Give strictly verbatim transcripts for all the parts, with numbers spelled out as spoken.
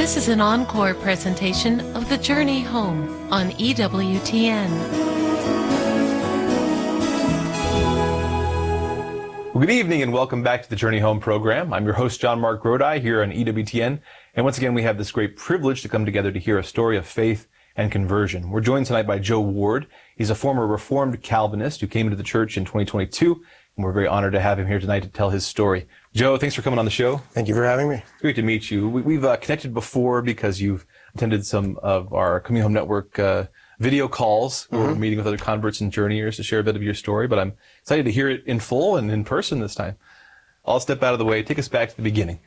This is an encore presentation of The Journey Home on E W T N. Well, good evening and welcome back to the Journey Home program. I'm your host, John Mark Grodi, here on E W T N. And once again, we have this great privilege to come together to hear a story of faith and conversion. We're joined tonight by Joe Ward. He's a former Reformed Calvinist who came into the church in twenty twenty-two. And we're very honored to have him here tonight to tell his story. Joe, thanks for coming on the show. Thank you for having me. Great to meet you. We, we've uh, connected before because you've attended some of our Coming Home Network uh, video calls. Mm-hmm. We're meeting with other converts and journeyers to share a bit of your story, but I'm excited to hear it in full and in person this time. I'll step out of the way. Take us back to the beginning.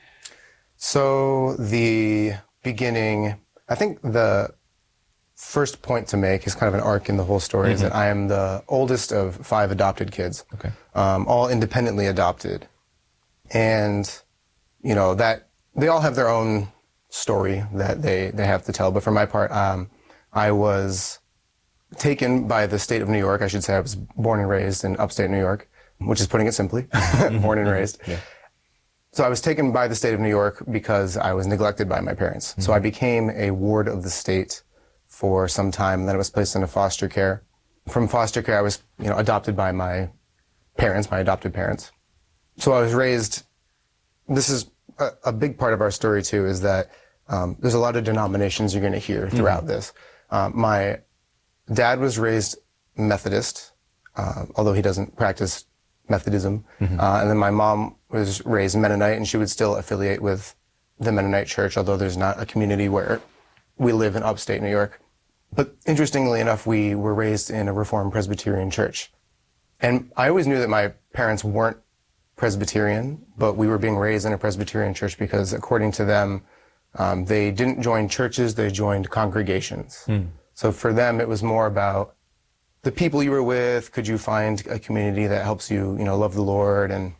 So the beginning, I think the first point to make is kind of an arc in the whole story, mm-hmm. is that I am the oldest of five adopted kids, okay. um, all independently adopted. And, you know, that they all have their own story that they, they have to tell. But for my part, um, I was taken by the state of New York. I should say I was born and raised in upstate New York, which is putting it simply, born and raised. Yeah. So I was taken by the state of New York because I was neglected by my parents. Mm-hmm. So I became a ward of the state for some time, and then I was placed into foster care. From foster care, I was, you know, adopted by my parents, my adopted parents. So I was raised, this is a, a big part of our story too, is that um, there's a lot of denominations you're going to hear throughout mm-hmm. this. Um, my dad was raised Methodist, uh, although he doesn't practice Methodism. Mm-hmm. Uh, and then my mom was raised Mennonite, and she would still affiliate with the Mennonite church, although there's not a community where we live in upstate New York. But interestingly enough, we were raised in a Reformed Presbyterian church. And I always knew that my parents weren't Presbyterian, but we were being raised in a Presbyterian church because, according to them, um, they didn't join churches, they joined congregations. Mm. So for them, it was more about the people you were with. Could you find a community that helps you, you know, love the Lord and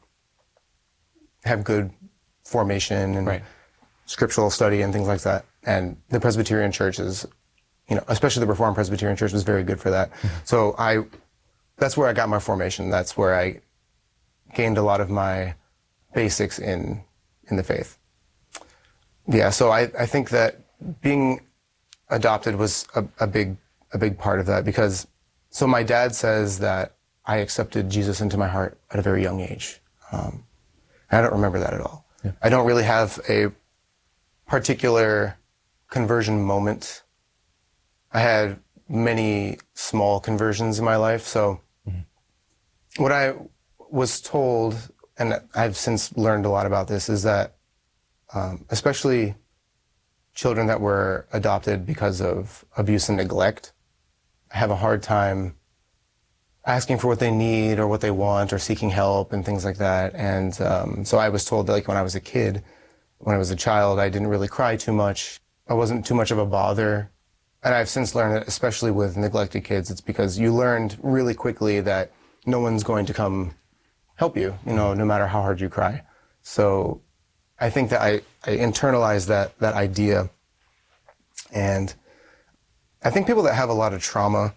have good formation and right. scriptural study and things like that. And the Presbyterian church is, you know, especially the Reformed Presbyterian church was very good for that. Mm-hmm. So I, that's where I got my formation. That's where I gained a lot of my basics in, in the faith. Yeah. So I, I think that being adopted was a, a big, a big part of that because, so my dad says that I accepted Jesus into my heart at a very young age. Um, I don't remember that at all. Yeah. I don't really have a particular conversion moment. I had many small conversions in my life. So mm-hmm. what I was told, and I've since learned a lot about this, is that um, especially children that were adopted because of abuse and neglect have a hard time asking for what they need or what they want or seeking help and things like that. And um, so I was told that, like, when I was a kid, when I was a child, I didn't really cry too much. I wasn't too much of a bother. And I've since learned that, especially with neglected kids, it's because you learned really quickly that no one's going to come help you, you know, no matter how hard you cry. So I think that I, I internalized that, that idea. And I think people that have a lot of trauma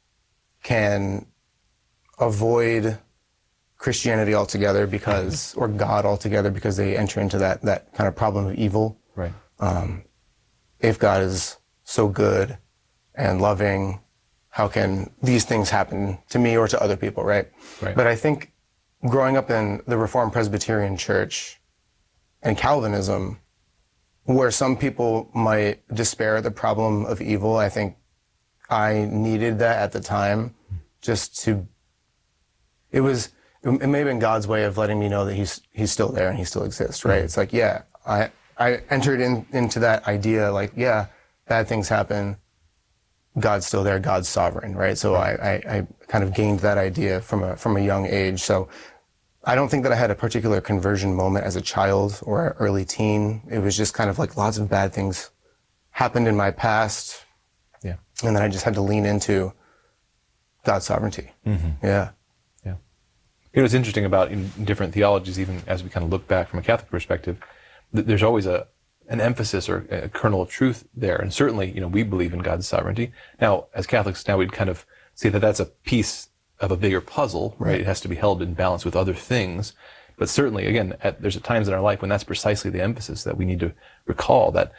can avoid Christianity altogether because, or God altogether, because they enter into that, that kind of problem of evil. Right. Um, if God is so good and loving, how can these things happen to me or to other people, right? Right. But I think growing up in the Reformed Presbyterian Church and Calvinism, where some people might despair at the problem of evil, I think I needed that at the time just to, it was, it may have been God's way of letting me know that he's, he's still there and he still exists, right? Mm-hmm. It's like, yeah, I, I entered in, into that idea, like, yeah, bad things happen. God's still there. God's sovereign, right? So I, I, I kind of gained that idea from a, from a young age. So I don't think that I had a particular conversion moment as a child or an early teen. It was just kind of like lots of bad things happened in my past. Yeah. And then I just had to lean into God's sovereignty. Mm-hmm. Yeah. Yeah. You know, it's interesting about in different theologies, even as we kind of look back from a Catholic perspective, th- there's always a, an emphasis or a kernel of truth there. And certainly, you know, we believe in God's sovereignty. Now, as Catholics, now we'd kind of say that that's a piece of a bigger puzzle, right? It has to be held in balance with other things. But certainly, again, at, there's times in our life when that's precisely the emphasis that we need to recall, that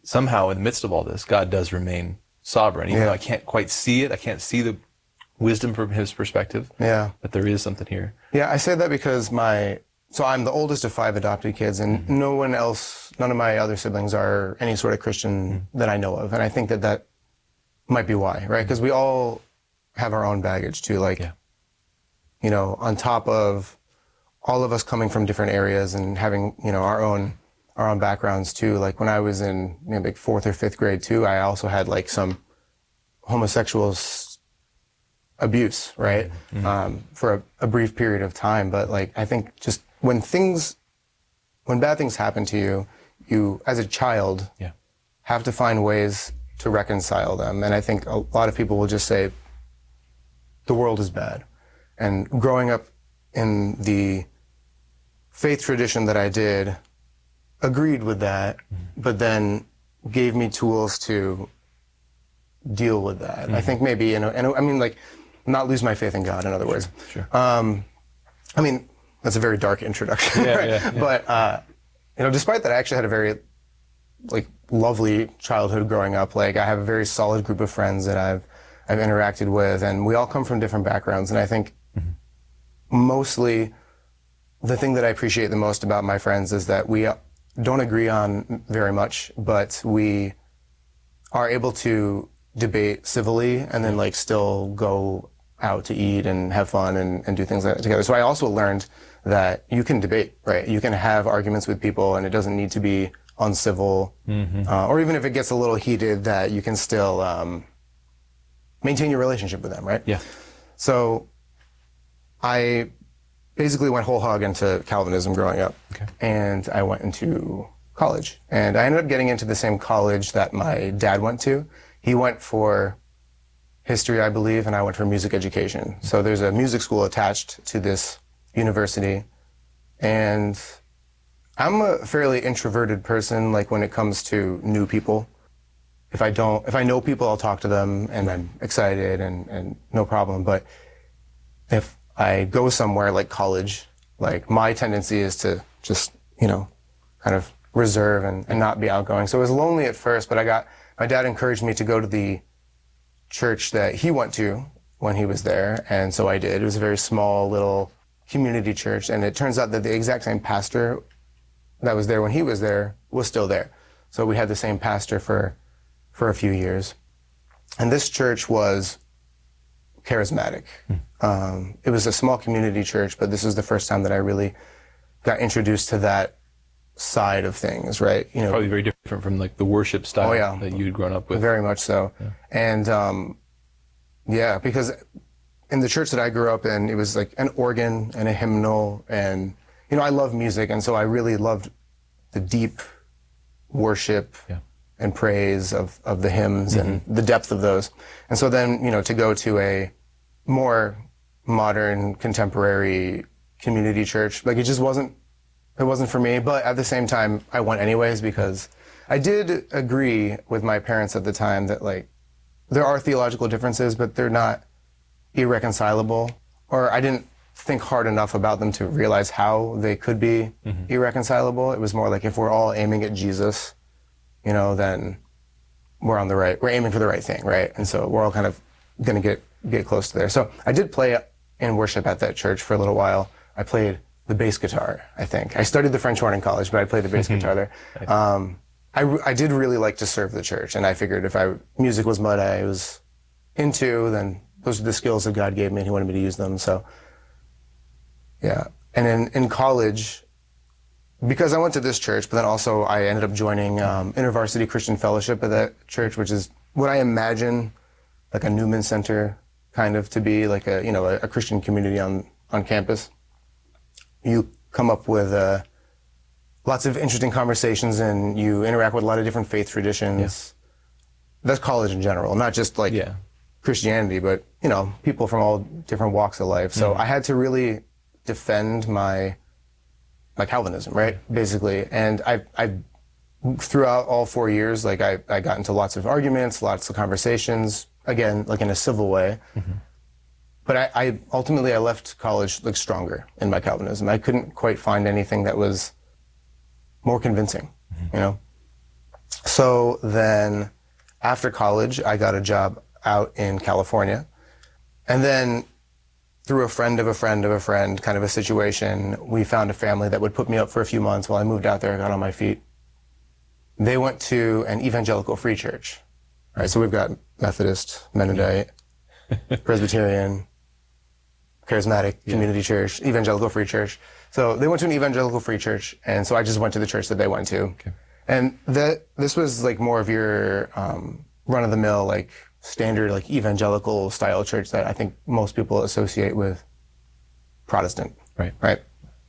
somehow in the midst of all this, God does remain sovereign. Even Yeah. though I can't quite see it, I can't see the wisdom from his perspective. Yeah. But there is something here. Yeah, I say that because my, so I'm the oldest of five adopted kids, and mm-hmm. no one else, none of my other siblings are any sort of Christian mm-hmm. that I know of. And I think that that might be why, right? Because we all have our own baggage too. Like, yeah. you know, on top of all of us coming from different areas and having, you know, our own, our own backgrounds too. Like when I was in, you know, like fourth or fifth grade too, I also had like some homosexual s- abuse, right? Mm-hmm. Um, for a, a brief period of time. But like, I think just when things, when bad things happen to you, you, as a child, yeah. have to find ways to reconcile them. And I think a lot of people will just say, the world is bad. And growing up in the faith tradition that I did, agreed with that, mm-hmm. but then gave me tools to deal with that. Mm-hmm. I think maybe, you know, and I mean, like, not lose my faith in God, in other words. Sure. sure. Um, I mean, that's a very dark introduction, yeah, right? Yeah, yeah. But, uh, you know, despite that, I actually had a very, like, lovely childhood growing up. Like, I have a very solid group of friends that I've, I've interacted with, and we all come from different backgrounds. And I think mm-hmm. mostly the thing that I appreciate the most about my friends is that we don't agree on very much, but we are able to debate civilly and then like still go out to eat and have fun and, and do things like that together. So I also learned that you can debate, right? You can have arguments with people and it doesn't need to be uncivil, mm-hmm. uh, or even if it gets a little heated, that you can still um, maintain your relationship with them, right? Yeah. So I basically went whole hog into Calvinism growing up. Okay. And I went into college. And I ended up getting into the same college that my dad went to. He went for history, I believe, and I went for music education. So there's a music school attached to this university. And I'm a fairly introverted person, like when it comes to new people. If I don't, if I know people, I'll talk to them and I'm excited and, and no problem. But if I go somewhere like college, like my tendency is to just, you know, kind of reserve and, and not be outgoing. So it was lonely at first, but I got, my dad encouraged me to go to the church that he went to when he was there. And so I did. It was a very small little community church. And it turns out that the exact same pastor that was there when he was there was still there. So we had the same pastor for, for a few years. And this church was charismatic. Hmm. Um, it was a small community church, but this is the first time that I really got introduced to that side of things, right? You know, probably very different from like the worship style oh, yeah. that you'd grown up with. Very much so. Yeah. And um, yeah, because in the church that I grew up in, it was like an organ and a hymnal, and you know, I love music, and so I really loved the deep worship yeah. and praise of, of the hymns mm-hmm. and the depth of those. And so then, you know, to go to a more modern, contemporary community church, like it just wasn't, it wasn't for me. But at the same time, I went anyways because I did agree with my parents at the time that like, there are theological differences, but they're not irreconcilable. Or I didn't think hard enough about them to realize how they could be mm-hmm. irreconcilable. It was more like if we're all aiming at Jesus, you know, then we're on the right, we're aiming for the right thing, right? And so we're all kind of going to get, get close to there. So I did play in worship at that church for a little while. I played the bass guitar, I think. I studied the French horn in college, but I played the bass guitar there. Um, I, I did really like to serve the church, and I figured if I, music was what I was into, then those are the skills that God gave me and he wanted me to use them. So yeah. And in, in college, because I went to this church, but then also I ended up joining um, InterVarsity Christian Fellowship at that church, which is what I imagine like a Newman Center kind of to be, like a, you know, a, a Christian community on, on campus. You come up with uh, lots of interesting conversations and you interact with a lot of different faith traditions. Yeah. That's college in general, not just like yeah. Christianity, but, you know, people from all different walks of life. So mm-hmm. I had to really defend my my Calvinism, right? Basically. And I I throughout all four years, like I, I got into lots of arguments, lots of conversations, again, like in a civil way. Mm-hmm. But I, I ultimately I left college like stronger in my Calvinism. I couldn't quite find anything that was more convincing, mm-hmm. you know? So then after college, I got a job out in California. And then through a friend of a friend of a friend kind of a situation, we found a family that would put me up for a few months while I moved out there, got on my feet. They went to an evangelical free church. All right, so we've got Methodist, Mennonite, Presbyterian, Charismatic, yeah. Community Church, Evangelical Free Church. So they went to an Evangelical Free Church, and so I just went to the church that they went to. Okay. And that this was like more of your um, run-of-the-mill, like standard, like evangelical style church that I think most people associate with Protestant. Right. Right.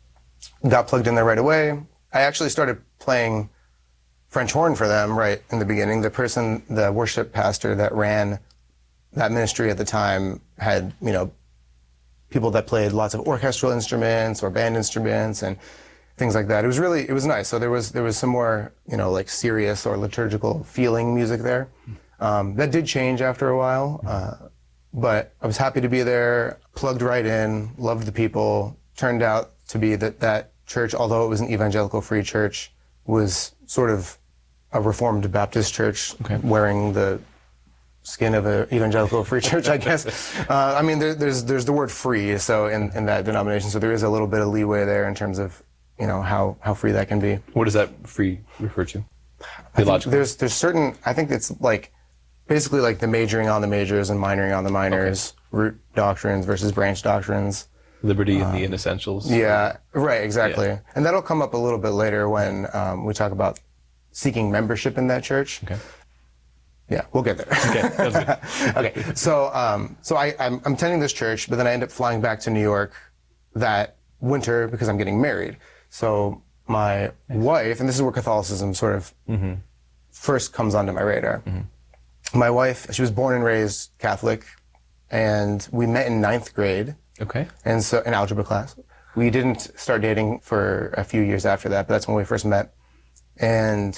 Got plugged in there right away. I actually started playing French horn for them right in the beginning. The person, the worship pastor that ran that ministry at the time had, you know, people that played lots of orchestral instruments or band instruments and things like that. It was really, it was nice. So there was, there was some more, you know, like serious or liturgical feeling music there. Um, that did change after a while. Uh, but I was happy to be there, plugged right in, loved the people. Turned out to be that that church, although it was an evangelical free church, was sort of a Reformed Baptist church, okay. wearing the skin of an evangelical free church, I guess. Uh, I mean, there, there's there's the word free, so in, in that denomination, so there is a little bit of leeway there in terms of, you know, how, how free that can be. What does that free refer to? I think there's there's certain, I think it's like, basically like the majoring on the majors and minoring on the minors, okay. root doctrines versus branch doctrines. Liberty and um, the inessentials. Yeah, right, exactly. Yeah. And that'll come up a little bit later when um, we talk about seeking membership in that church. Okay. Yeah, we'll get there. Okay, that's good. Okay, so um, so I, I'm, I'm attending this church, but then I end up flying back to New York that winter because I'm getting married. So my nice. wife, and this is where Catholicism sort of mm-hmm. first comes onto my radar. Mm-hmm. My wife, she was born and raised Catholic, and we met in ninth grade. Okay. And so in algebra class, we didn't start dating for a few years after that, but that's when we first met. And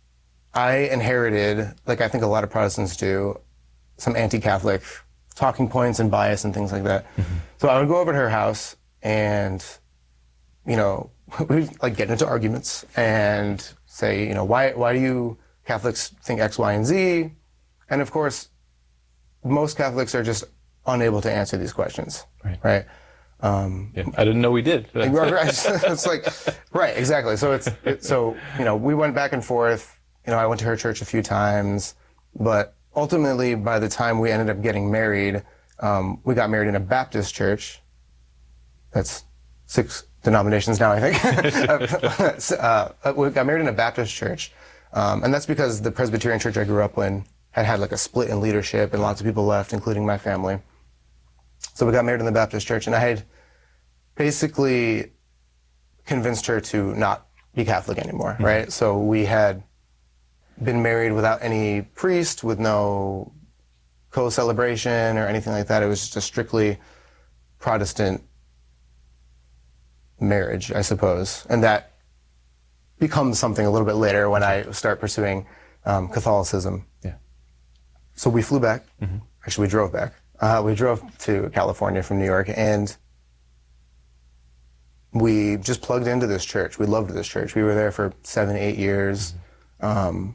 I inherited, like I think a lot of Protestants do, some anti-Catholic talking points and bias and things like that. Mm-hmm. So I would go over to her house and, you know, we'd like get into arguments and say, you know, why, why do you Catholics think X, Y, and Z? And of course, most Catholics are just unable to answer these questions, right? right? Um, yeah, I didn't know we did. It's like, right, exactly. So it's, it, so, you know, we went back and forth. You know, I went to her church a few times, but ultimately by the time we ended up getting married, um, we got married in a Baptist church. That's six denominations now, I think. uh, we got married in a Baptist church. Um, and that's because the Presbyterian church I grew up in had had like a split in leadership and lots of people left, including my family. So we got married in the Baptist church, and I had basically convinced her to not be Catholic anymore, mm-hmm. right? So we had been married without any priest, with no co-celebration or anything like that. It was just a strictly Protestant marriage, I suppose. And that becomes something a little bit later when I start pursuing um, Catholicism. Yeah. So we flew back. Mm-hmm. Actually, we drove back. Uh, we drove to California from New York, and we just plugged into this church. We loved this church. We were there for seven, eight years. Mm-hmm. Um,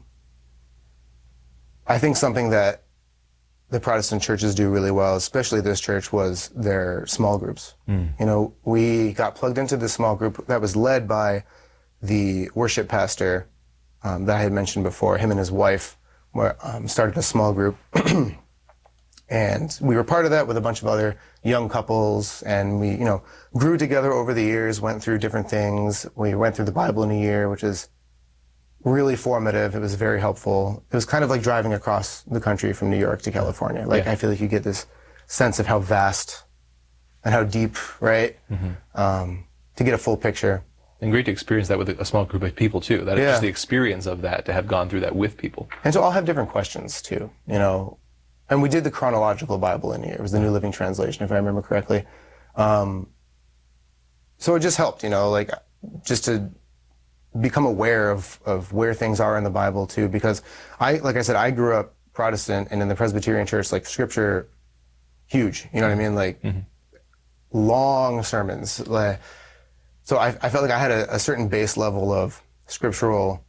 I think something that the Protestant churches do really well, especially this church, was their small groups. Mm. You know, we got plugged into this small group that was led by the worship pastor um, that I had mentioned before. Him and his wife were, um, started a small group. And we were part of that with a bunch of other young couples, and we, you know, grew together over the years, went through different things. We went through the Bible in a year, which is really formative. It was very helpful. It was kind of like driving across the country from New York to California. Like, yeah. I feel like you get this sense of how vast and how deep, right? Mm-hmm. Um, to get a full picture. And great to experience that with a small group of people, too. That yeah. Just the experience of that, to have gone through that with people. And to all have different questions, too, you know. And we did the chronological Bible in here. It was the New Living Translation, if I remember correctly. Um, so it just helped, you know, like, just to become aware of, of where things are in the Bible, too. Because I, like I said, I grew up Protestant, and in the Presbyterian church, like, scripture, huge. You know what I mean? Like, mm-hmm. long sermons. Like, so I, I felt like I had a, a certain base level of scriptural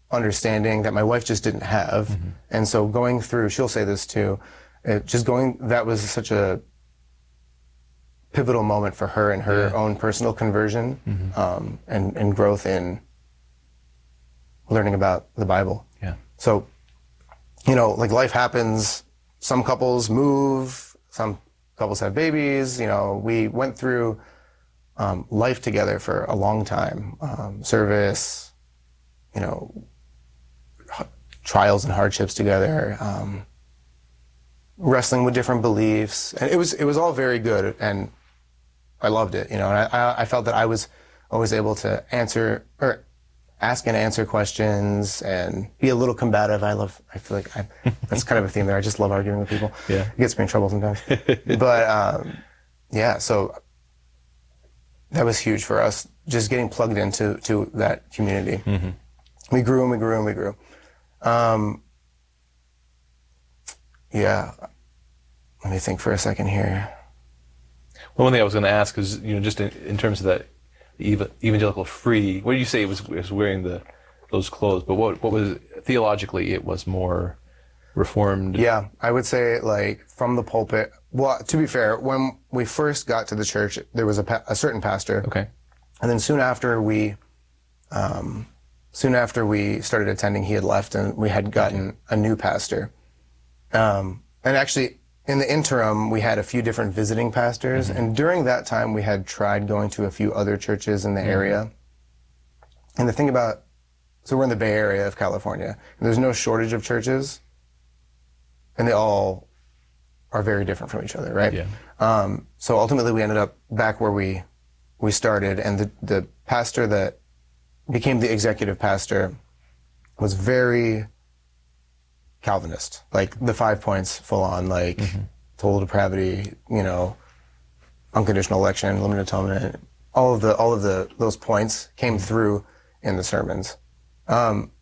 understanding that my wife just didn't have. Mm-hmm. And so going through, she'll say this too, it just going, that was such a pivotal moment for her in her yeah. own personal conversion, mm-hmm. um, and, and growth in learning about the Bible. Yeah. So, you know, like life happens, some couples move, some couples have babies, you know, we went through um, life together for a long time, um, service, you know, h- trials and hardships together, um, wrestling with different beliefs, and it was it was all very good, and I loved it, you know, and I, I felt that I was always able to answer or ask and answer questions and be a little combative. I love, I feel like I, that's kind of a theme there. I just love arguing with people. Yeah. It gets me in trouble sometimes. But, um, yeah, so that was huge for us, just getting plugged into to that community. Mm-hmm. We grew and we grew and we grew. Um, yeah. Let me think for a second here. Well, one thing I was going to ask is, you know, just in, in terms of that evangelical free, what did you say it was, it was wearing the those clothes, but what what was theologically it was more reformed? Yeah, I would say like from the pulpit. Well, to be fair, when we first got to the church, there was a, pa- a certain pastor. Okay. And then soon after we, um, soon after we started attending, he had left, and we had gotten a new pastor. Um, and actually, in the interim, we had a few different visiting pastors, mm-hmm. and during that time, we had tried going to a few other churches in the mm-hmm. area. And the thing about, so we're in the Bay Area of California, and there's no shortage of churches, and they all are very different from each other, right? Yeah. Um, so ultimately, we ended up back where we we started, and the the pastor that became the executive pastor was very Calvinist, like the five points full on, like mm-hmm. total depravity, you know, unconditional election, limited atonement, all of the all of the those points came mm-hmm. through in the sermons. Um,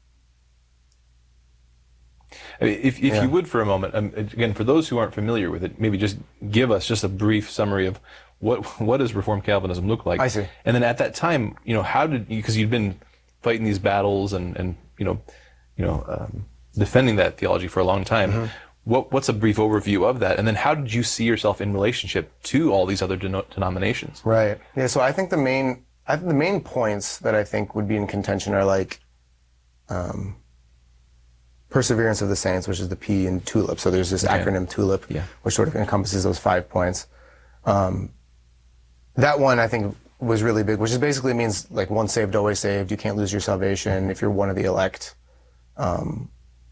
I mean, if if yeah. you would for a moment, um, again, for those who aren't familiar with it, maybe just give us just a brief summary of what what does Reformed Calvinism look like? I see. And then at that time, you know, how did you, because you'd been fighting these battles and and you know, you know. Um, defending that theology for a long time. Mm-hmm. What, what's a brief overview of that? And then how did you see yourself in relationship to all these other den- denominations? Right. Yeah. So I think the main, I think the main points that I think would be in contention are like, um, perseverance of the saints, which is the P in TULIP. So there's this okay. acronym TULIP, yeah. which sort of encompasses those five points. Um, that one I think was really big, which is basically means like once saved, always saved. You can't lose your salvation if you're one of the elect. Um,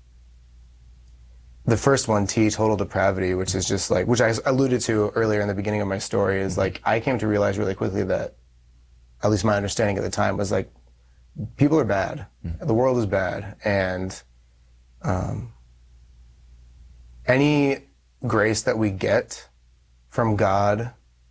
The first one, T, total depravity, which is just like, which I alluded to earlier in the beginning of my story, is like, I came to realize really quickly that, at least my understanding at the time was like, people are bad. Mm-hmm. The world is bad. And um, any grace that we get from God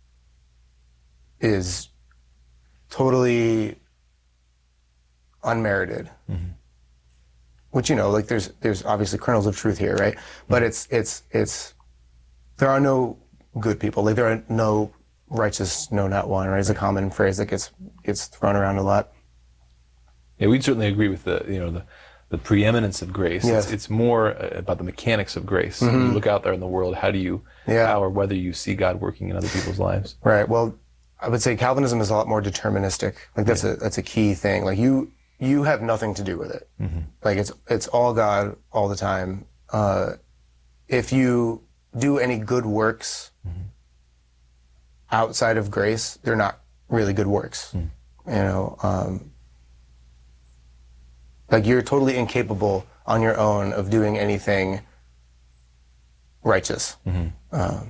is totally unmerited. Mm-hmm. Which, you know, like there's there's obviously kernels of truth here, right? But it's it's it's there are no good people. Like there are no righteous, no not one, right? It's a common phrase that gets gets thrown around a lot. Yeah, we'd certainly agree with the you know the the preeminence of grace. Yes. It's, it's more about the mechanics of grace. Mm-hmm. You look out there in the world, how do you yeah. how or whether you see God working in other people's lives? Right. Well, I would say Calvinism is a lot more deterministic. Like that's yeah. a that's a key thing. Like you you have nothing to do with it. Mm-hmm. Like it's it's all God all the time. Uh, if you do any good works mm-hmm. outside of grace, they're not really good works. Mm. You know, um, like you're totally incapable on your own of doing anything righteous. Mm-hmm. Um,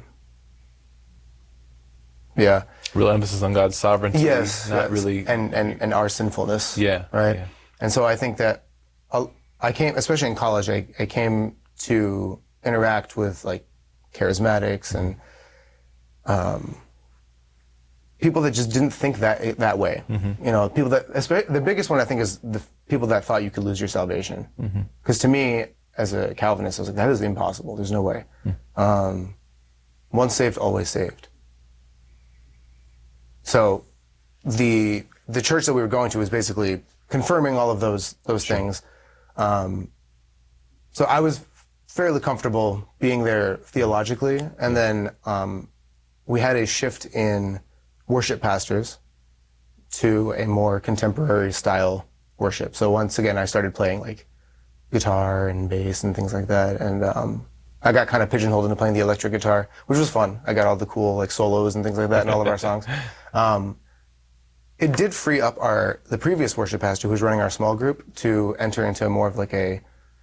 yeah. Real emphasis on God's sovereignty. Yes. Not yes. really. And, and, and our sinfulness. Yeah. Right. Yeah. And so I think that I came, especially in college, I, I came to interact with like charismatics and um, people that just didn't think that that way. Mm-hmm. You know, people that, the biggest one I think is the people that thought you could lose your salvation. Because mm-hmm. to me, as a Calvinist, I was like, that is impossible. There's no way. Mm-hmm. Um, once saved, always saved. So the the church that we were going to was basically confirming all of those those sure. things. Um, so I was fairly comfortable being there theologically, and then um, we had a shift in worship pastors to a more contemporary style worship. So once again, I started playing like guitar and bass and things like that, and um, I got kind of pigeonholed into playing the electric guitar, which was fun. I got all the cool like solos and things like that in all of our songs. Um, it did free up our the previous worship pastor who was running our small group to enter into more of like a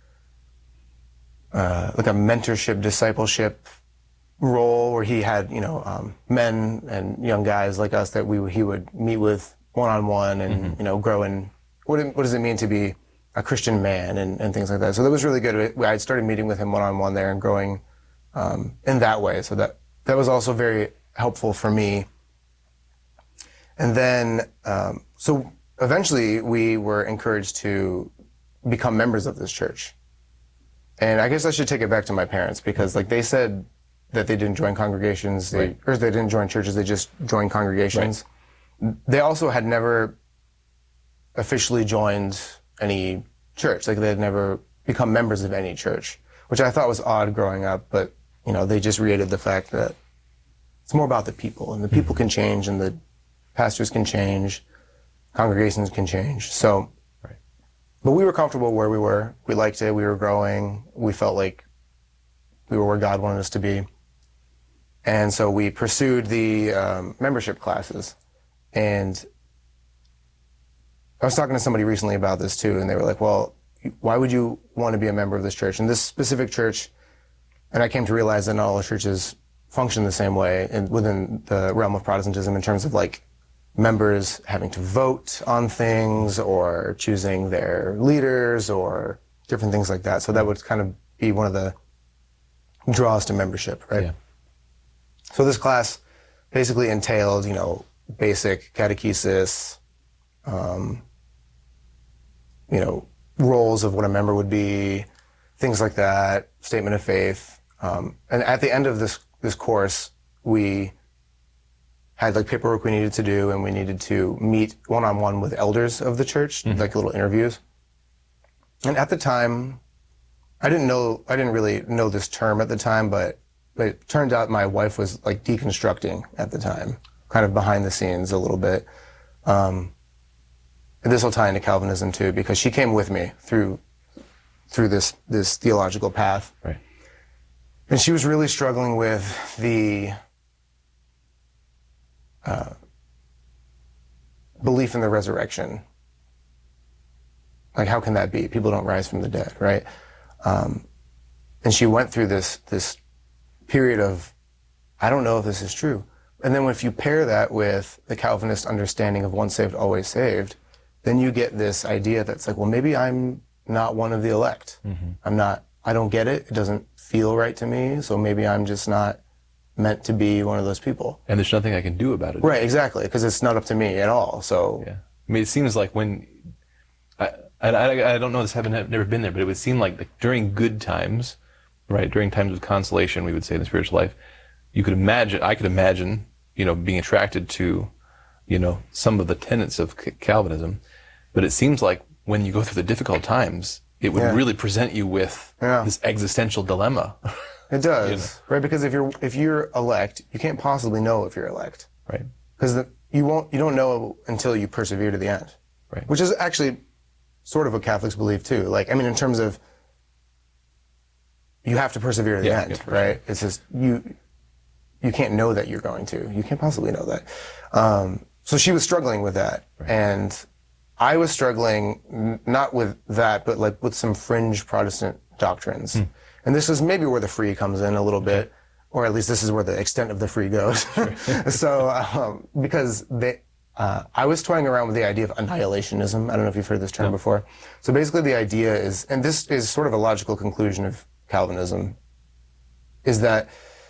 uh, like a mentorship, discipleship role where he had, you know, um, men and young guys like us that we he would meet with one-on-one and, mm-hmm. you know, grow in what, it, what does it mean to be a Christian man and, and things like that. So that was really good. I started meeting with him one-on-one there and growing um, in that way. So that, that was also very helpful for me. And then, um, so eventually we were encouraged to become members of this church. And I guess I should take it back to my parents because like they said that they didn't join congregations, they, right. or they didn't join churches, they just joined congregations. Right. They also had never officially joined any church. Like they had never become members of any church, which I thought was odd growing up, but you know, they just reiterated the fact that it's more about the people, and the people can change, and the pastors can change, congregations can change. So, right. But we were comfortable where we were. We liked it. We were growing. We felt like we were where God wanted us to be. And so we pursued the um, membership classes. And I was talking to somebody recently about this too, and they were like, well, why would you want to be a member of this church? And this specific church, and I came to realize that not all churches function the same way in, within the realm of Protestantism in terms of like members having to vote on things or choosing their leaders or different things like that. So that would kind of be one of the draws to membership, right? Yeah. So this class basically entailed, you know, basic catechesis, um, you know, roles of what a member would be, things like that, statement of faith. Um, and at the end of this this course, we had like paperwork we needed to do, and we needed to meet one-on-one with elders of the church, mm-hmm. like little interviews. And at the time, I didn't know, I didn't really know this term at the time, but, but it turned out my wife was like deconstructing at the time, kind of behind the scenes a little bit. Um, and this will tie into Calvinism too, because she came with me through through this this theological path. Right. And she was really struggling with the uh, belief in the resurrection. Like, how can that be? People don't rise from the dead, right? Um, and she went through this this period of, I don't know if this is true. And then if you pair that with the Calvinist understanding of once saved, always saved, then you get this idea that's like, well, maybe I'm not one of the elect. Mm-hmm. I'm not, I don't get it. It doesn't feel right to me. So maybe I'm just not meant to be one of those people. And there's nothing I can do about it. Right, exactly. Because it's not up to me at all. So, yeah. I mean, it seems like when, I, I, I don't know this, haven't never been there, but it would seem like the, during good times, right, during times of consolation, we would say in the spiritual life, you could imagine, I could imagine, you know, being attracted to, you know, some of the tenets of Calvinism. But it seems like when you go through the difficult times, it would yeah. really present you with yeah. this existential dilemma. It does, you know? Right? Because if you're if you're elect, you can't possibly know if you're elect, right? Because you won't, you don't know until you persevere to the end, right? Which is actually sort of what Catholics believe too. Like, I mean, in terms of you have to persevere to the yeah, end, yeah, right? Sure. It's just you you can't know that you're going to. You can't possibly know that. Um, so she was struggling with that, right. And I was struggling n- not with that, but like with some fringe Protestant doctrines. Hmm. And this is maybe where the free comes in a little bit, or at least this is where the extent of the free goes. So, um, because they, uh, I was toying around with the idea of annihilationism. I don't know if you've heard this term no. before. So basically the idea is, and this is sort of a logical conclusion of Calvinism, is that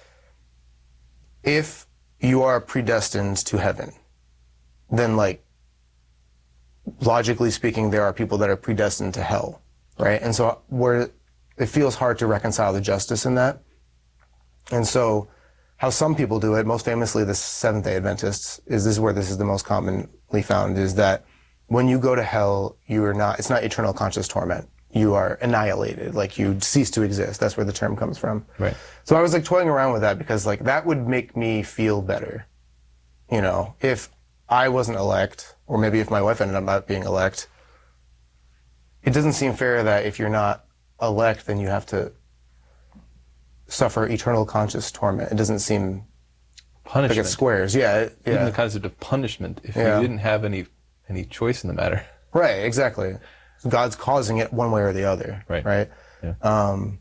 if you are predestined to heaven, then like, logically speaking, there are people that are predestined to hell, right? And so where it feels hard to reconcile the justice in that. And so how some people do it, most famously the Seventh-day Adventists, is this is where this is the most commonly found, is that when you go to hell, you are not, it's not eternal conscious torment. You are annihilated, like you cease to exist. That's where the term comes from. Right. So I was like toying around with that because like that would make me feel better. You know, if I wasn't elect, or maybe if my wife ended up not being elect, it doesn't seem fair that if you're not elect, then you have to suffer eternal conscious torment. It doesn't seem Punishment. like it squares. Yeah. It, yeah. Even the concept of punishment, if Yeah. you didn't have any any choice in the matter. Right, exactly. God's causing it one way or the other. Right. Right. Yeah. Um,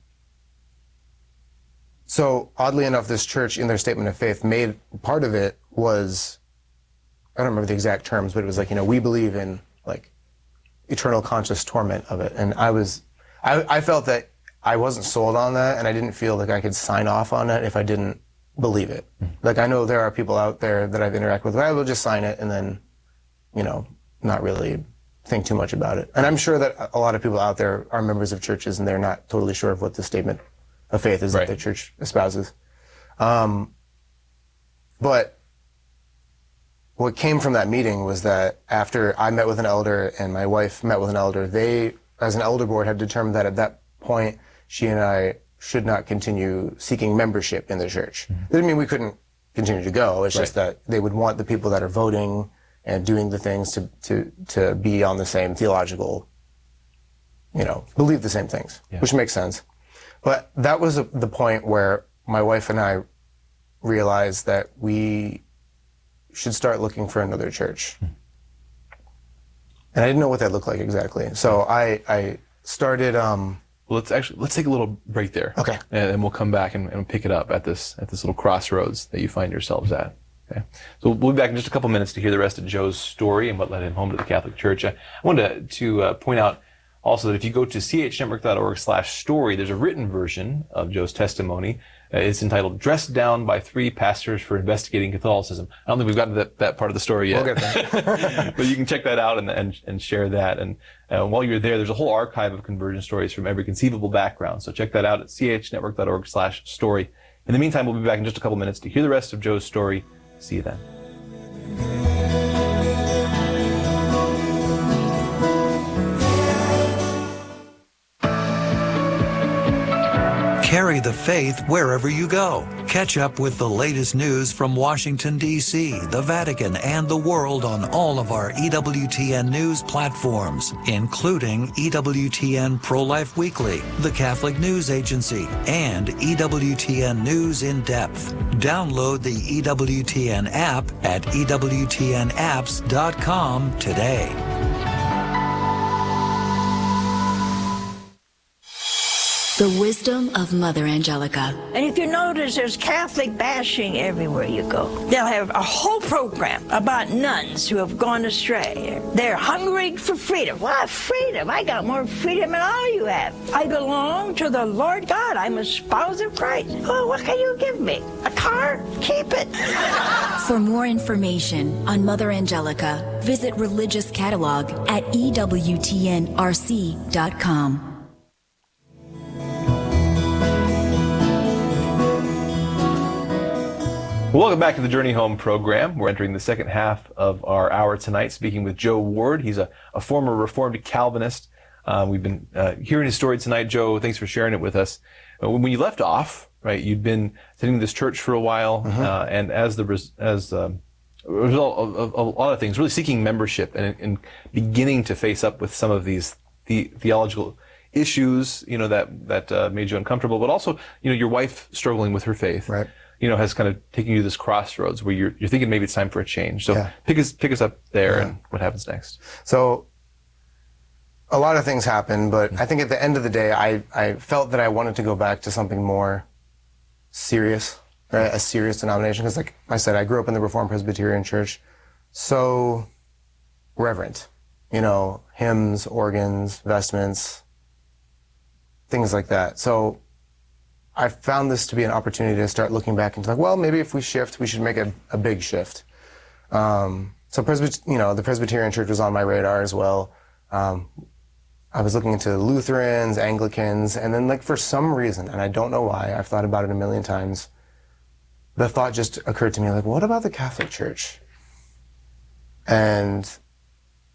so oddly enough, this church in their statement of faith made part of it was, I don't remember the exact terms, but it was like, you know, we believe in like eternal conscious torment of it. And I was, I, I felt that I wasn't sold on that, and I didn't feel like I could sign off on it if I didn't believe it. Mm-hmm. Like I know there are people out there that I've interacted with, I will just sign it and then, you know, not really think too much about it. And I'm sure that a lot of people out there are members of churches and they're not totally sure of what the statement of faith is right. that their church espouses. Um, but what came from that meeting was that after I met with an elder and my wife met with an elder, they, as an elder board, had determined that at that point, she and I should not continue seeking membership in the church. Mm-hmm. It didn't mean we couldn't continue to go. It's right. just that they would want the people that are voting and doing the things to, to, to be on the same theological, you know, believe the same things, yeah. which makes sense. But that was a, the point where my wife and I realized that we should start looking for another church. Hmm. And I didn't know what that looked like exactly. So I, I started, um, well, let's actually, let's take a little break there. Okay. And then we'll come back and, and pick it up at this, at this little crossroads that you find yourselves at. Okay. So we'll be back in just a couple minutes to hear the rest of Joe's story and what led him home to the Catholic Church. I wanted to, to uh, point out also that if you go to c h network dot org slash story, there's a written version of Joe's testimony. Uh, it's entitled Dressed Down by Three Pastors for Investigating Catholicism. I don't think we've gotten to that, that part of the story yet. We'll get there. But you can check that out and, and, and share that. And uh, while you're there, there's a whole archive of conversion stories from every conceivable background. So check that out at c h network dot org slash story. In the meantime, we'll be back in just a couple minutes to hear the rest of Joe's story. See you then. Carry the faith wherever you go. Catch up with the latest news from Washington, D C, the Vatican, and the world on all of our E W T N news platforms, including E W T N Pro-Life Weekly, the Catholic News Agency, and E W T N News in Depth. Download the E W T N app at e w t n apps dot com today. The wisdom of Mother Angelica. And if you notice, there's Catholic bashing everywhere you go. They'll have a whole program about nuns who have gone astray. They're hungry for freedom. What freedom? I got more freedom than all you have. I belong to the Lord God. I'm a spouse of Christ. Oh, what can you give me? A car? Keep it. For more information on Mother Angelica, visit Religious Catalog at e w t n r c dot com. Welcome back to the Journey Home program. We're entering the second half of our hour tonight, speaking with Joe Ward. He's a, a former Reformed Calvinist. Uh, we've been uh, hearing his story tonight. Joe, thanks for sharing it with us. Uh, when you left off, right, you'd been attending this church for a while, mm-hmm. uh, and as the res- as um, a result of, of, of a lot of things, really seeking membership and, and beginning to face up with some of these the, theological issues, you know, that that uh, made you uncomfortable, but also, you know, your wife struggling with her faith. Right. You know, has kind of taken you to this crossroads where you're you're thinking maybe it's time for a change. So yeah. pick us pick us up there yeah. and what happens next. So a lot of things happen, but I think at the end of the day, I, I felt that I wanted to go back to something more serious, right? A serious denomination. Because like I said, I grew up in the Reformed Presbyterian Church, so reverent, you know, hymns, organs, vestments, things like that. So I found this to be an opportunity to start looking back into like, well, maybe if we shift, we should make a, a big shift. Um, so Presbyt- you know, the Presbyterian Church was on my radar as well. Um, I was looking into Lutherans, Anglicans, and then like for some reason, and I don't know why, I've thought about it a million times, the thought just occurred to me like, what about the Catholic Church? And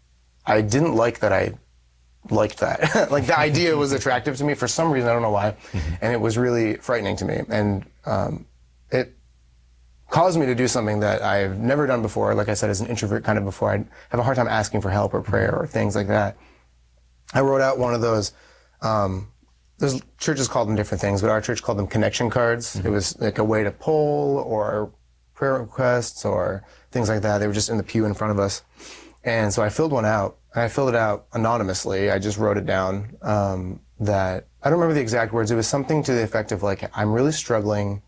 I didn't like that I liked that. Like the idea was attractive to me for some reason, I don't know why. Mm-hmm. And it was really frightening to me. And um, it caused me to do something that I've never done before. Like I said, as an introvert kind of before, I have a hard time asking for help or prayer or things like that. I wrote out one of those, um, there's churches called them different things, but our church called them connection cards. Mm-hmm. It was like a way to poll or prayer requests or things like that. They were just in the pew in front of us. And so I filled one out, and I filled it out anonymously. I just wrote it down, um, that, I don't remember the exact words. It was something to the effect of like, I'm really struggling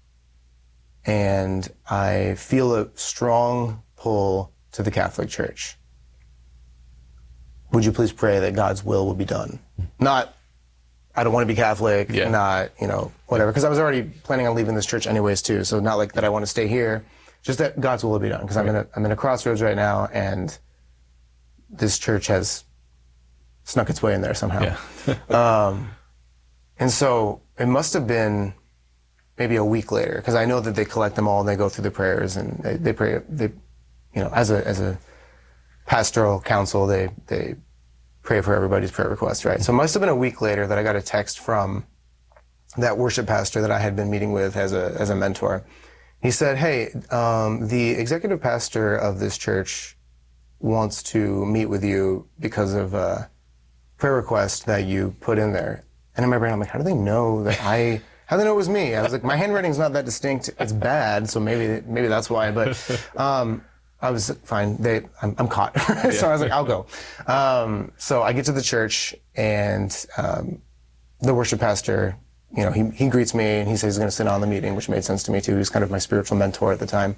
and I feel a strong pull to the Catholic Church. Would you please pray that God's will will be done? Not, I don't want to be Catholic, yeah. not, you know, whatever. Because I was already planning on leaving this church anyways, too. So not like that I want to stay here, just that God's will will be done. Because right. I'm in a, I'm in a crossroads right now, and this church has snuck its way in there somehow. Yeah. um, and so it must have been maybe a week later, because I know that they collect them all and they go through the prayers and they, they pray. They, you know, as a as a pastoral council, they they pray for everybody's prayer requests, right? So it must have been a week later that I got a text from that worship pastor that I had been meeting with as a as a mentor. He said, "Hey, um, the executive pastor of this church wants to meet with you because of a prayer request that you put in there." And in my brain, I'm like, how do they know that I? How do they know it was me? I was like, my handwriting's not that distinct. It's bad, so maybe maybe that's why. But um, I was fine. They, I'm, I'm caught. So I was like, I'll go. Um, so I get to the church, and um, the worship pastor, you know, he he greets me, and he says he's going to sit on the meeting, which made sense to me too. He was kind of my spiritual mentor at the time.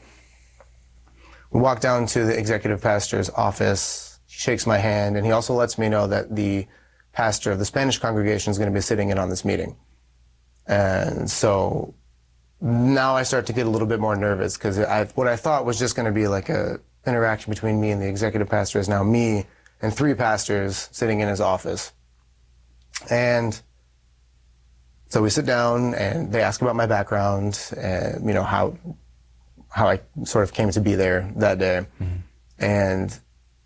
We walk down to the executive pastor's office. He shakes my hand, and he also lets me know that the pastor of the Spanish congregation is going to be sitting in on this meeting. And so now I start to get a little bit more nervous, because I, what I thought was just going to be like a interaction between me and the executive pastor is now me and three pastors sitting in his office. And so we sit down, and they ask about my background and, you know, how how I sort of came to be there that day. Mm-hmm. And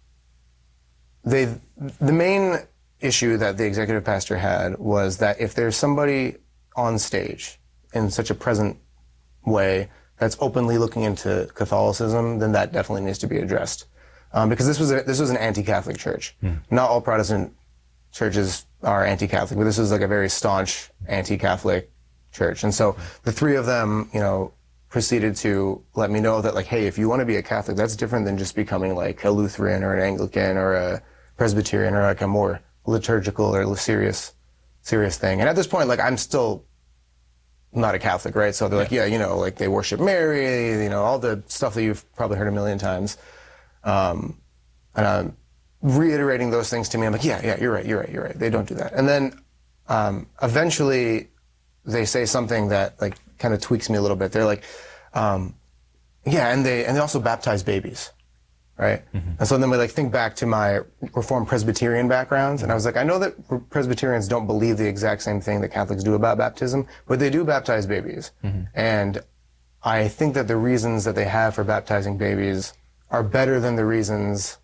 they the main issue that the executive pastor had was that if there's somebody on stage in such a present way that's openly looking into Catholicism, then that definitely needs to be addressed. Um, because this was a, this was an anti-Catholic church. Mm. Not all Protestant churches are anti-Catholic, but this was like a very staunch anti-Catholic church. And so the three of them, you know, proceeded to let me know that, like, hey, if you want to be a Catholic, that's different than just becoming like a Lutheran or an Anglican or a Presbyterian or like a more liturgical or serious serious thing. And at this point, like, I'm still not a Catholic, right? So they're like, yeah, you know, like they worship Mary, you know, all the stuff that you've probably heard a million times. Um, and I'm reiterating those things to me. I'm like, yeah, yeah, you're right, you're right, you're right. They don't do that. And then um, eventually they say something that like kind of tweaks me a little bit. They're like, um, yeah, and they and they also baptize babies. Right? Mm-hmm. And so then we like think back to my Reformed Presbyterian background, and I was like, I know that Presbyterians don't believe the exact same thing that Catholics do about baptism, but they do baptize babies. Mm-hmm. And I think that the reasons that they have for baptizing babies are better than the reasons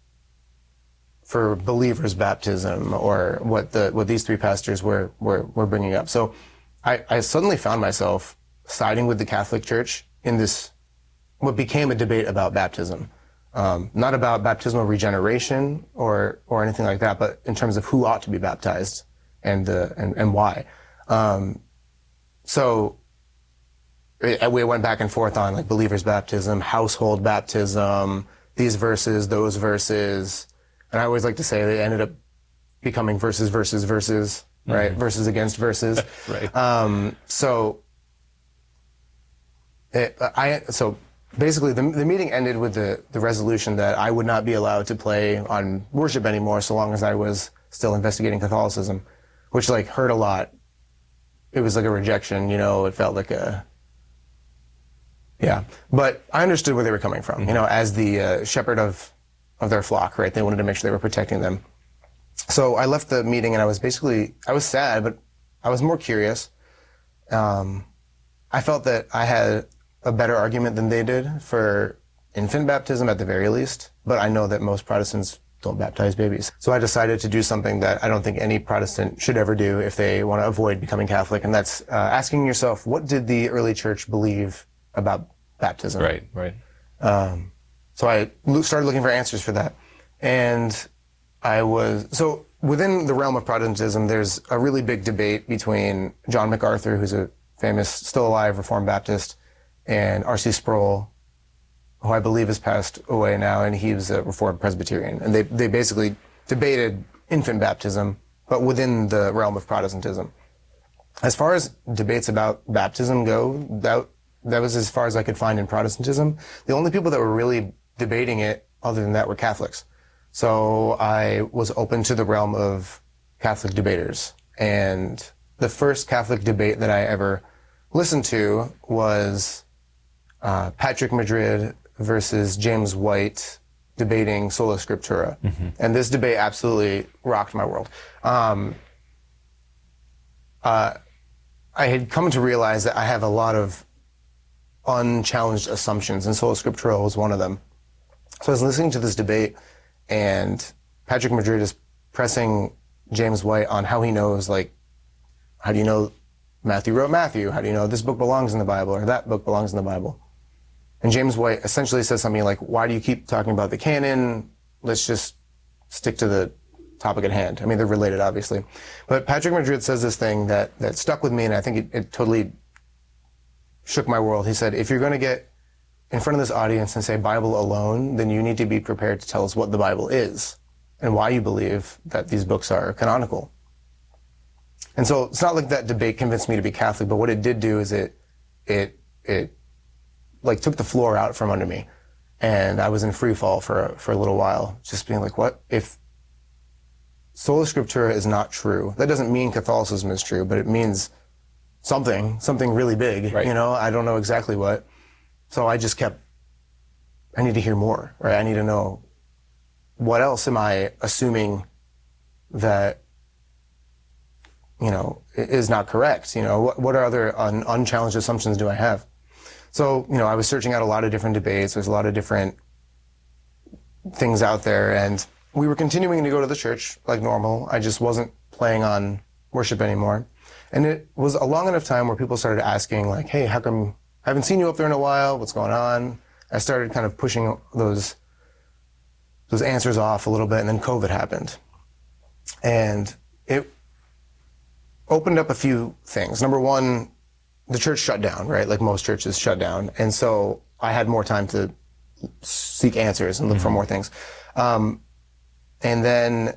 for believers' baptism, or what the what these three pastors were were, were bringing up. So I, I suddenly found myself siding with the Catholic Church in this, what became a debate about baptism. Um, not about baptismal regeneration or or anything like that, but in terms of who ought to be baptized and uh, and, and why. Um, so it, we went back and forth on like believers' baptism, household baptism, these verses, those verses, and I always like to say they ended up becoming verses, verses, verses, right? Mm-hmm. Verses against verses. Right. Um, so it, I so. Basically, the, the meeting ended with the, the resolution that I would not be allowed to play on worship anymore so long as I was still investigating Catholicism, which, like, hurt a lot. It was like a rejection, you know, it felt like a... Yeah. But I understood where they were coming from, mm-hmm. you know, as the uh, shepherd of, of their flock, right? They wanted to make sure they were protecting them. So I left the meeting, and I was basically... I was sad, but I was more curious. Um, I felt that I had a better argument than they did for infant baptism at the very least, but I know that most Protestants don't baptize babies. So I decided to do something that I don't think any Protestant should ever do if they want to avoid becoming Catholic, and that's uh, asking yourself, what did the early church believe about baptism? Right, right. Um, so I lo- started looking for answers for that. And I was, so within the realm of Protestantism, there's a really big debate between John MacArthur, who's a famous, still alive Reformed Baptist, and R C Sproul, who I believe has passed away now, and he was a Reformed Presbyterian. And they, they basically debated infant baptism, but within the realm of Protestantism. As far as debates about baptism go, that, that was as far as I could find in Protestantism. The only people that were really debating it, other than that, were Catholics. So I was open to the realm of Catholic debaters. And the first Catholic debate that I ever listened to was uh, Patrick Madrid versus James White debating Sola Scriptura. Mm-hmm. And this debate absolutely rocked my world. Um, uh, I had come to realize that I have a lot of unchallenged assumptions, and Sola Scriptura was one of them. So I was listening to this debate, and Patrick Madrid is pressing James White on how he knows, like, how do you know Matthew wrote Matthew? How do you know this book belongs in the Bible or that book belongs in the Bible? And James White essentially says something like, why do you keep talking about the canon? Let's just stick to the topic at hand. I mean, they're related, obviously. But Patrick Madrid says this thing that, that stuck with me, and I think it, it totally shook my world. He said, if you're going to get in front of this audience and say Bible alone, then you need to be prepared to tell us what the Bible is and why you believe that these books are canonical. And so it's not like that debate convinced me to be Catholic, but what it did do is it, it, it, like took the floor out from under me, and I was in free fall for for a little while, just being like, what if Sola Scriptura is not true? That doesn't mean Catholicism is true, but it means something, something really big. Right. You know, I don't know exactly what. So I just kept, I need to hear more, right? I need to know, what else am I assuming that, you know, is not correct? You know, what, what are other un, unchallenged assumptions do I have? So, you know, I was searching out a lot of different debates. There's a lot of different things out there, and we were continuing to go to the church like normal. I just wasn't playing on worship anymore. And it was a long enough time where people started asking, like, hey, how come I haven't seen you up there in a while? What's going on? I started kind of pushing those those answers off a little bit, and then COVID happened. And it opened up a few things. Number one, the church shut down, right? Like most churches shut down. And so I had more time to seek answers and look mm-hmm. for more things. Um, and then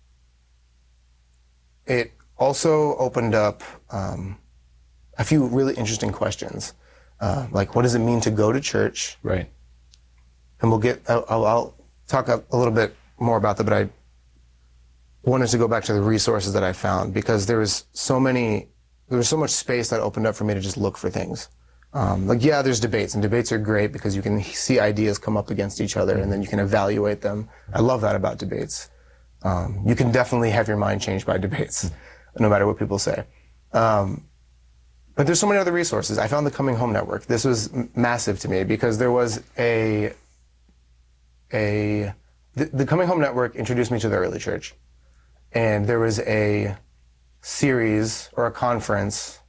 it also opened up um, a few really interesting questions. Uh, like, what does it mean to go to church? Right. And we'll get, I'll, I'll talk a, a little bit more about that, but I wanted to go back to the resources that I found, because there was so many There was so much space that opened up for me to just look for things. Um, like, yeah, there's debates, and debates are great because you can see ideas come up against each other, and then you can evaluate them. I love that about debates. Um, you can definitely have your mind changed by debates, no matter what people say. Um, but there's so many other resources. I found the Coming Home Network. This was m- massive to me because there was a, a, the, the Coming Home Network introduced me to the early church, and there was a series or a conference,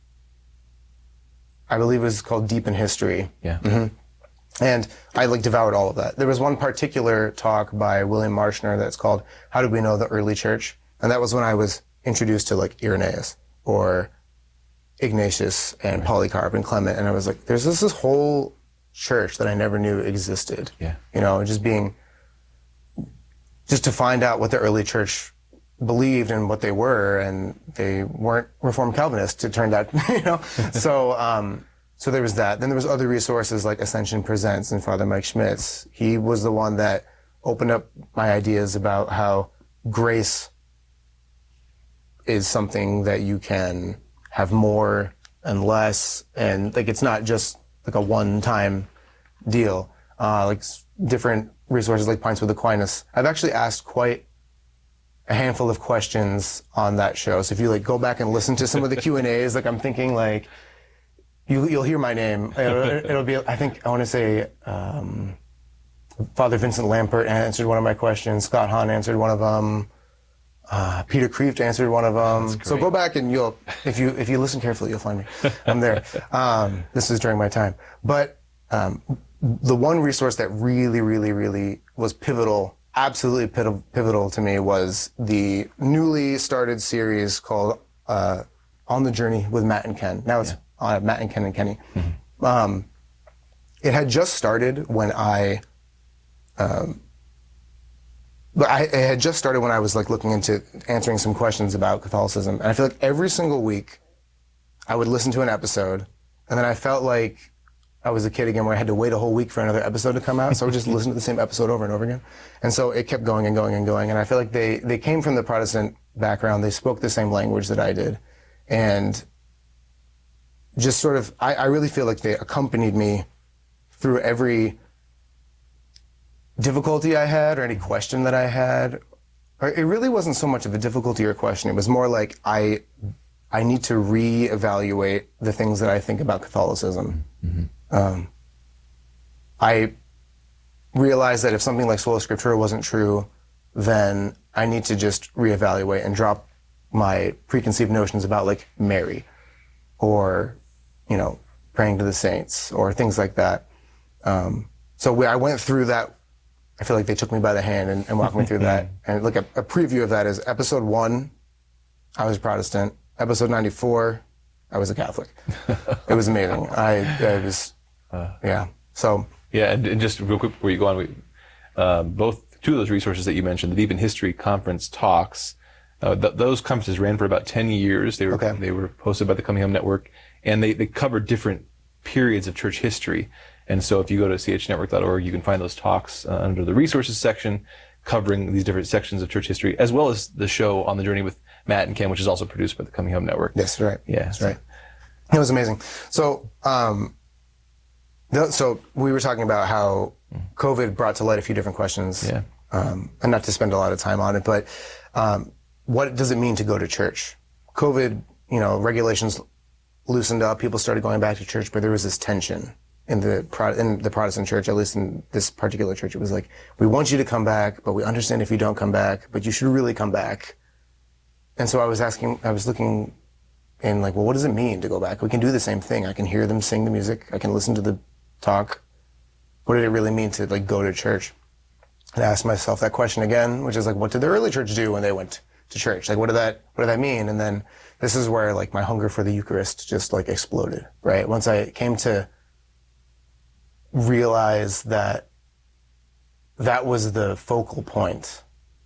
I believe it was called Deep in History. Yeah. Mm-hmm. And I like devoured all of that. There was one particular talk by William Marshner that's called How Did We Know the Early Church? And that was when I was introduced to like Irenaeus or Ignatius and Polycarp and Clement. And I was like, there's this, this whole church that I never knew existed. Yeah. You know, just being, just to find out what the early church believed and what they were, and they weren't Reformed Calvinists, it turned out, you know. so, um, so there was that. Then there was other resources like Ascension Presents and Father Mike Schmitz. He was the one that opened up my ideas about how grace is something that you can have more and less, and like it's not just like a one-time deal. Uh, like different resources like Pints with Aquinas. I've actually asked quite a handful of questions on that show. So if you like go back and listen to some of the Q and A's, like I'm thinking like, you, you'll hear my name. It'll, it'll be, I think, I want to say, um, Father Vincent Lampert answered one of my questions. Scott Hahn answered one of them. Uh, Peter Kreeft answered one of them. So go back and you'll, if you if you listen carefully, you'll find me. I'm there. Um, this is during my time. But um, the one resource that really, really, really was pivotal, absolutely pivotal to me, was the newly started series called uh, On the Journey with Matt and Ken. Now it's yeah. uh, Matt and Ken and Kenny. Mm-hmm. Um, it had just started when I. Um, But I, it had just started when I was like looking into answering some questions about Catholicism, and I feel like every single week I would listen to an episode, and then I felt like I was a kid again where I had to wait a whole week for another episode to come out, so I would just listen to the same episode over and over again. And so it kept going and going and going, and I feel like they, they came from the Protestant background, they spoke the same language that I did, and just sort of, I, I really feel like they accompanied me through every difficulty I had or any question that I had. It really wasn't so much of a difficulty or question. It was more like I I need to reevaluate the things that I think about Catholicism. Mm-hmm. Um, I realized that if something like Sola Scriptura wasn't true, then I need to just reevaluate and drop my preconceived notions about like Mary or, you know, praying to the saints or things like that. Um, so we, I went through that. I feel like they took me by the hand and, and walked me through that. And like a, a preview of that is episode one, I was Protestant. Episode ninety-four, I was a Catholic. It was amazing. I, I was, uh, yeah. So. Yeah, and, and just real quick before you go on, we, uh, both, two of those resources that you mentioned, the Deep in History Conference talks, uh, th- those conferences ran for about ten years. They were, okay. they were hosted by the Coming Home Network, and they, they covered different periods of church history. And so if you go to c h network dot org, you can find those talks uh, under the resources section covering these different sections of church history, as well as the show On the Journey with Matt and Ken, which is also produced by the Coming Home Network. That's right. Yeah. That's right. It was amazing. So, um, th- so we were talking about how COVID brought to light a few different questions. Yeah. Um, and not to spend a lot of time on it, but um, what does it mean to go to church? COVID, you know, regulations loosened up, people started going back to church, but there was this tension. In the Pro- in the Protestant church, at least in this particular church, it was like, we want you to come back, but we understand if you don't come back, but you should really come back. And so I was asking, I was looking in like, well, what does it mean to go back? We can do the same thing. I can hear them sing the music. I can listen to the talk. What did it really mean to like go to church? And I asked myself that question again, which is like, what did the early church do when they went to church? Like, what did that, what did that mean? And then this is where like my hunger for the Eucharist just like exploded, right? Once I came to realize that that was the focal point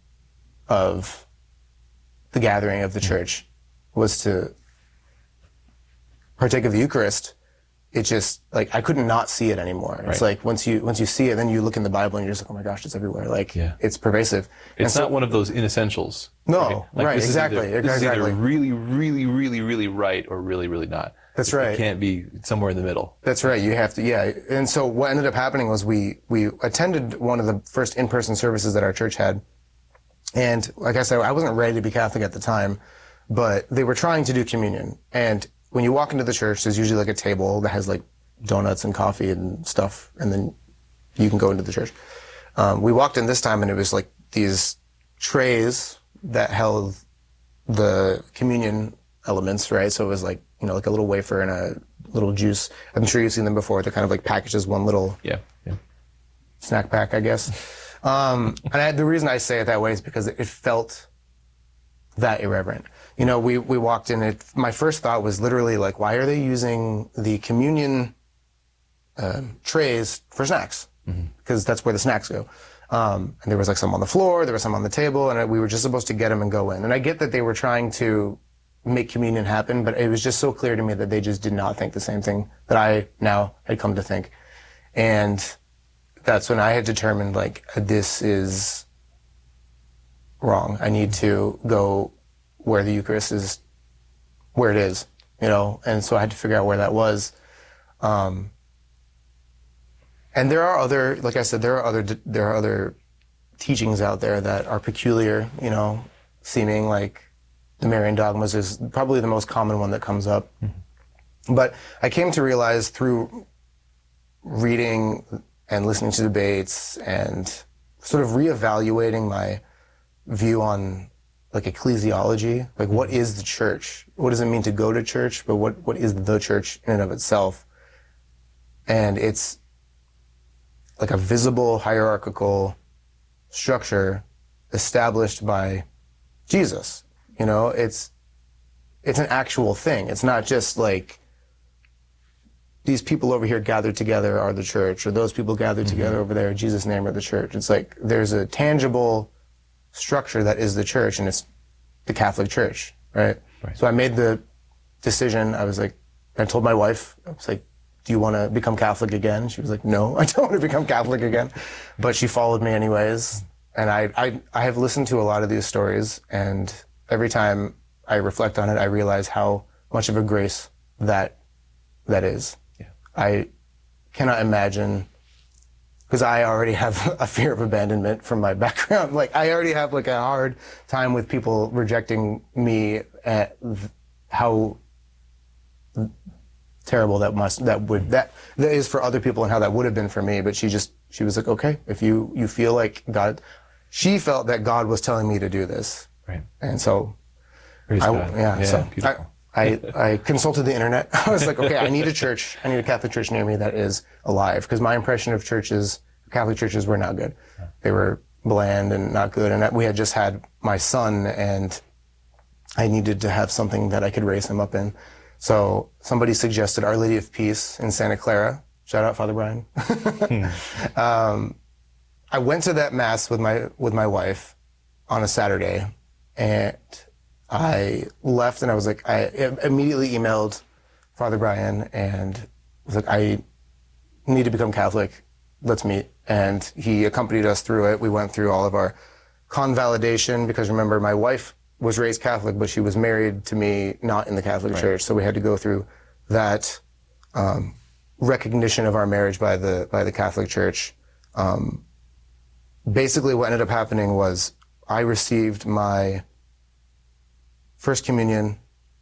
of the gathering of the church, was to partake of the Eucharist. It just, like, I couldn't not see it anymore. Right. It's like, once you, once you see it, then you look in the Bible and you're just like, oh my gosh, it's everywhere. Like, yeah. It's pervasive. It's and not so, one of those inessentials. No, right? Like, right, this exactly. Is either, this exactly. is either really, really, really, really right or really, really not. That's it, right. It can't be somewhere in the middle. That's right. You have to, yeah. And so what ended up happening was we, we attended one of the first in-person services that our church had. And like I said, I wasn't ready to be Catholic at the time, but they were trying to do communion. And when you walk into the church, there's usually like a table that has like donuts and coffee and stuff, and then you can go into the church. Um, we walked in this time and it was like these trays that held the communion elements, right? So it was like, you know, like a little wafer and a little juice. I'm sure you've seen them before. They're kind of like packaged as one little yeah, yeah. snack pack, I guess. Um, and I, the reason I say it that way is because it felt that irreverent. You know, we, we walked in, it, my first thought was literally like, why are they using the communion uh, trays for snacks? Mm-hmm. Because that's where the snacks go. Um, and there was like some on the floor, there was some on the table, and we were just supposed to get them and go in. And I get that they were trying to make communion happen, but it was just so clear to me that they just did not think the same thing that I now had come to think. And that's when I had determined, like, this is wrong. I need to go where the Eucharist is, where it is, you know? And so I had to figure out where that was. Um, and there are other, like I said, there are other, there are other teachings out there that are peculiar, you know, seeming like the Marian dogmas is probably the most common one that comes up. Mm-hmm. But I came to realize through reading and listening to debates and sort of reevaluating my view on like ecclesiology, like what is the church? What does it mean to go to church? But what, what is the church in and of itself? And it's like a visible hierarchical structure established by Jesus. You know, it's, it's an actual thing. It's not just like these people over here gathered together are the church, or those people gathered mm-hmm. together over there in Jesus' name are the church. It's like there's a tangible structure that is the church, and it's the Catholic Church, right? right? So I made the decision. I was like, I told my wife, I was like, do you want to become Catholic again? She was like, no, I don't want to become Catholic again. But she followed me anyways. And I, I, I have listened to a lot of these stories, and every time I reflect on it, I realize how much of a grace that that is. Yeah. I cannot imagine, because I already have a fear of abandonment from my background. Like, I already have like a hard time with people rejecting me, at how terrible that must, that would, that, that is for other people and how that would have been for me. But she just, she was like, okay, if you, you feel like God, she felt that God was telling me to do this. Right. And so, I, yeah, yeah, so I, I, I consulted the internet. I was like, okay, I need a church. I need a Catholic church near me that is alive. Because my impression of churches, Catholic churches, were not good. They were bland and not good. And we had just had my son, and I needed to have something that I could raise him up in. So somebody suggested Our Lady of Peace in Santa Clara. Shout out Father Brian. hmm. um, I went to that mass with my with my wife on a Saturday, and I left, and I was like, I immediately emailed Father Brian and was like, I need to become Catholic. Let's meet. And he accompanied us through it. We went through all of our convalidation, because remember, my wife was raised Catholic, but she was married to me not in the Catholic right. Church. So we had to go through that um, recognition of our marriage by the by the Catholic Church. Um, basically, what ended up happening was I received my First Communion,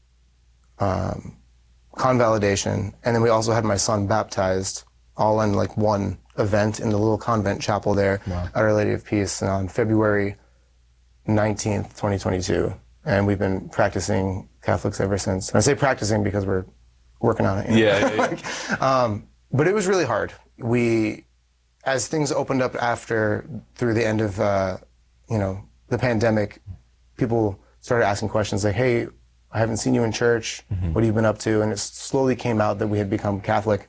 um, convalidation, and then we also had my son baptized, all in like one event in the little convent chapel there wow. at Our Lady of Peace on February nineteenth, twenty twenty-two. And we've been practicing Catholics ever since. And I say practicing because we're working on it. You know? Yeah, yeah, yeah. um, but it was really hard. We, as things opened up after, through the end of, uh, you know, the pandemic, people started asking questions like, hey, I haven't seen you in church. Mm-hmm. What have you been up to? And it slowly came out that we had become Catholic.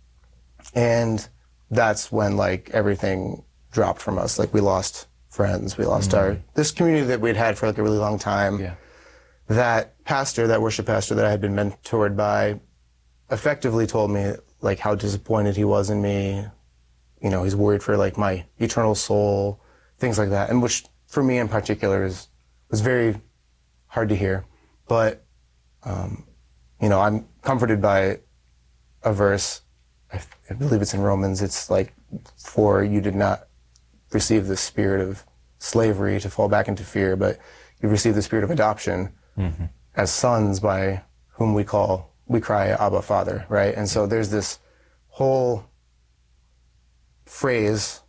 And that's when, like, everything dropped from us. Like, we lost friends. We lost mm-hmm. our, this community that we'd had for, like, a really long time. Yeah. That pastor, that worship pastor that I had been mentored by, effectively told me, like, how disappointed he was in me. You know, he's worried for, like, my eternal soul, things like that. And which, for me in particular, is was very hard to hear. But, um, you know, I'm comforted by a verse. I, I believe it's in Romans. It's like, for you did not receive the spirit of slavery to fall back into fear, but you received the spirit of adoption mm-hmm. as sons, by whom we call, we cry, Abba, Father, right? And so there's this whole phrase